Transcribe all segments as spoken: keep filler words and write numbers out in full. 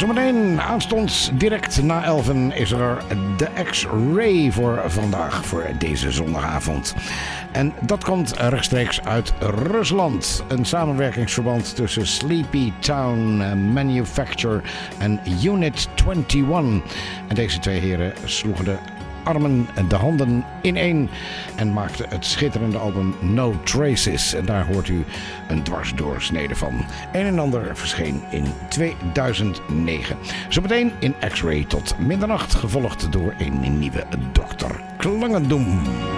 Zometeen aanstonds direct na elfen is er de X-Ray voor vandaag, voor deze zondagavond. En dat komt rechtstreeks uit Rusland. Een samenwerkingsverband tussen Sleepy Town Manufacture en Unit eenentwintig. En deze twee heren sloegen de armen en de handen ineen en maakte het schitterende album No Traces. En daar hoort u een dwarsdoorsnede van. Een en ander verscheen in tweeduizend negen. Zometeen in X-Ray tot middernacht, gevolgd door een nieuwe dokter Klangendoem.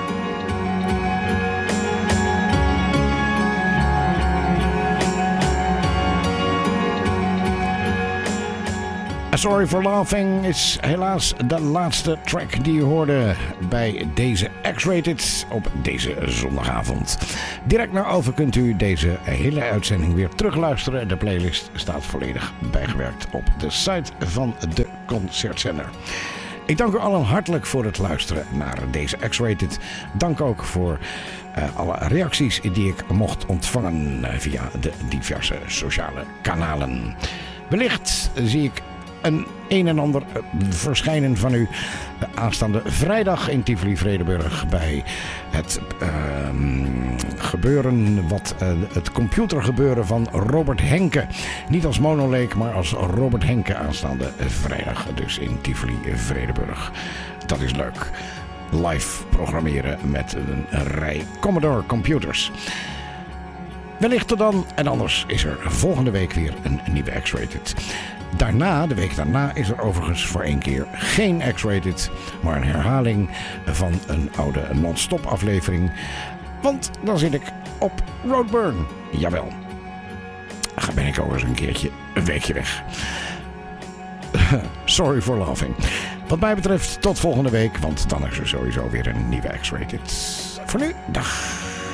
Sorry for Laughing is helaas de laatste track die u hoorde bij deze X-Rated op deze zondagavond. Direct naar over kunt u deze hele uitzending weer terugluisteren. De playlist staat volledig bijgewerkt op de site van de Concertzender. Ik dank u allen hartelijk voor het luisteren naar deze X-Rated. Dank ook voor uh, alle reacties die ik mocht ontvangen uh, via de diverse sociale kanalen. Wellicht zie ik een een en ander verschijnen van u aanstaande vrijdag in Tivoli-Vredenburg bij het uh, gebeuren, wat, uh, het computergebeuren van Robert Henke. Niet als Monoleek, maar als Robert Henke aanstaande vrijdag, dus in Tivoli-Vredenburg. Dat is leuk. Live programmeren met een rij Commodore computers. Wellicht tot dan, en anders is er volgende week weer een nieuwe X-Rated. Daarna, de week daarna, is er overigens voor één keer geen X-Rated, maar een herhaling van een oude non-stop aflevering. Want dan zit ik op Roadburn. Jawel. Dan ben ik ook eens een keertje een weekje weg. Sorry for laughing. Wat mij betreft tot volgende week, want dan is er sowieso weer een nieuwe X-Rated. Voor nu, dag.